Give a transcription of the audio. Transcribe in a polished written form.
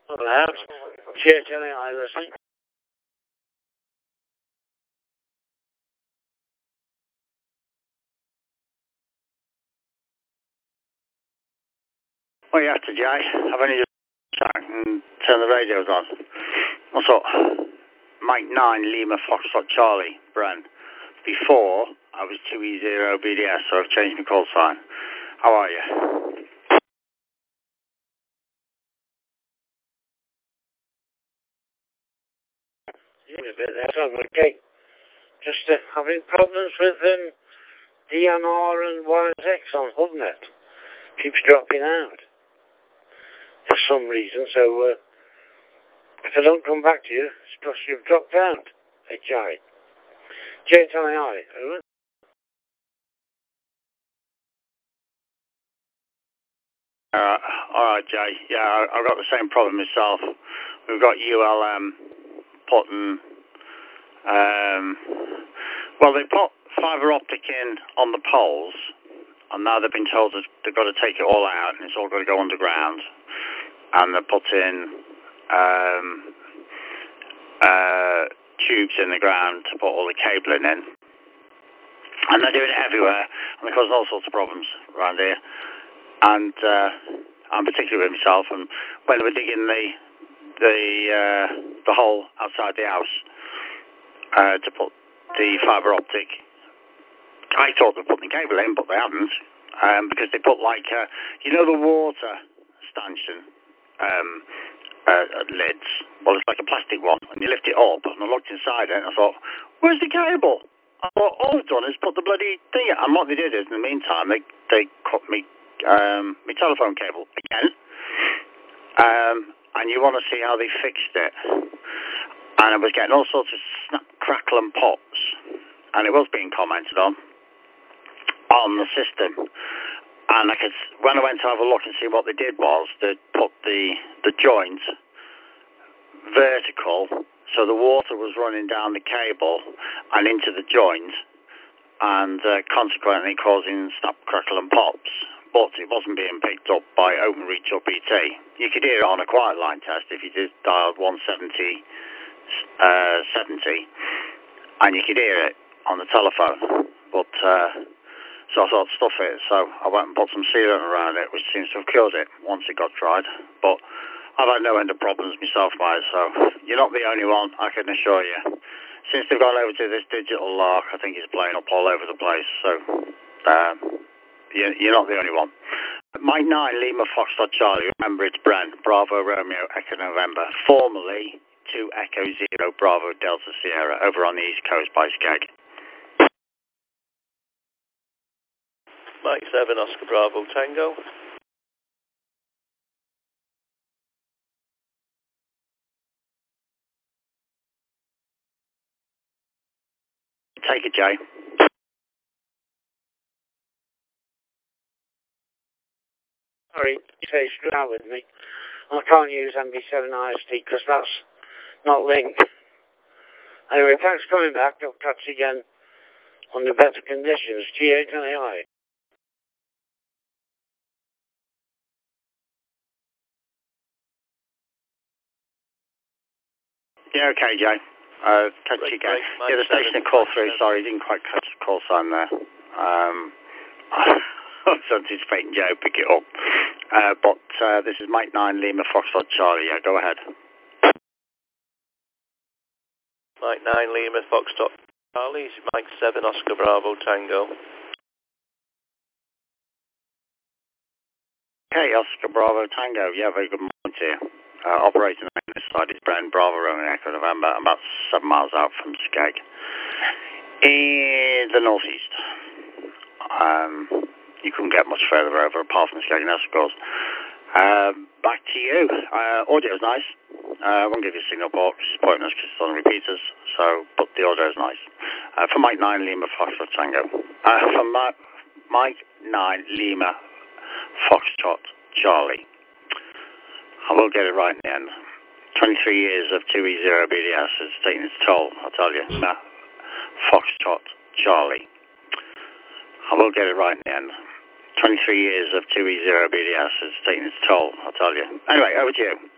Allowed. GHLI listening. Well, you have to, Jay. I've only just and turn the radios on. What's up? Mike 9, Lima, Foxtrot, Charlie, Bren. Before, I was 2E0 BDS, so I've changed my call sign. How are you? That's okay. Just having problems with DNR and WiresX on HubNet. Keeps dropping out for some reason, so if I don't come back to you, it's because you've dropped out. Hey, Jerry. JTI, over. Alright, Jay. Yeah, I've got the same problem myself. We've got ULM putting, well, they put fibre optic in on the poles, and now they've been told that they've got to take it all out, and it's all got to go underground. And they're putting tubes in the ground to put all the cabling in. And they're doing it everywhere, and they're causing all sorts of problems around here. And I'm particularly with myself, and when they were digging the hole outside the house to put the fibre optic, I thought they were putting the cable in, but they haven't, because they put like, you know, the water stanchion lids. Well, it's like a plastic one, and you lift it up, and I looked inside it, and I thought, where's the cable? I thought, all they've done is put the bloody thing in. And what they did is, in the meantime, they cut me my telephone cable again, and you want to see how they fixed it. And I was getting all sorts of snap, crackle and pops, and it was being commented on the system. And when I went to have a look and see what they did was they put the joint vertical, so the water was running down the cable and into the joint, and consequently causing snap, crackle and pops. But it wasn't being picked up by OpenReach or BT. You could hear it on a quiet line test if you did dial 170 70, and you could hear it on the telephone. But so I thought, stuff it. So I went and put some sealant around it, which seems to have killed it once it got tried. But I've had no end of problems myself, mate. So you're not the only one, I can assure you. Since they've gone over to this digital lark, I think it's playing up all over the place. So you're not the only one. Mike 9, Lima, Foxtrot, Charlie. Remember, it's Bren, Bravo, Romeo, Echo, November. Formerly 2 Echo 0, Bravo, Delta, Sierra, over on the East Coast by Skeg. Mike 7, Oscar, Bravo, Tango. Take it, Jay. Sorry, stay straight with me. I can't use MB7 IST because that's not linked. Anyway, thanks for coming back. I'll catch you again on the better conditions. G8 and AI. Yeah, okay, Jay. Catch you again. Yeah, the station at call 3, sorry, didn't quite catch the call sign there. I was anticipating Joe pick it up. But this is Mike 9, Lima, Foxtrot, Charlie. Yeah, go ahead. Mike 9, Lima, Foxtrot, Charlie. Mike 7, Oscar, Bravo, Tango. Okay, Oscar, Bravo, Tango. Yeah, very good morning to you. Operating on this side is Bren, Bravo, Romeo, Echo, November. I'm about 7 miles out from Skeg. In the northeast. You couldn't get much further over apart from Skegness, of course. Back to you. Audio's nice. I won't give you a signal port, which is pointless because it's on repeaters, but the audio's nice. For Mike 9, Lima, Foxtrot, Tango. For Mike 9, Lima, Foxtrot, Charlie. I will get it right in the end. 23 years of 2E0 BDS has taken its toll, I'll tell you. Foxtrot, Charlie. I will get it right in the end. 23 years of 2E0 BDS has taken its toll, I'll tell you. Anyway, over to you.